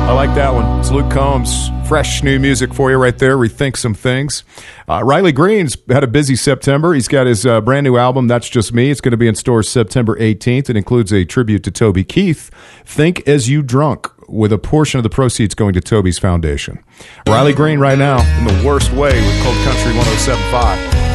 I like that one. It's Luke Combs. Fresh new music for you right there. Rethink some things. Riley Green's had a busy September. He's got his brand new album, That's Just Me. It's going to be in stores September 18th. It includes a tribute to Toby Keith, Think As You Drunk, with a portion of the proceeds going to Toby's foundation. Riley Green right now in the worst way with Cold Country 107.5.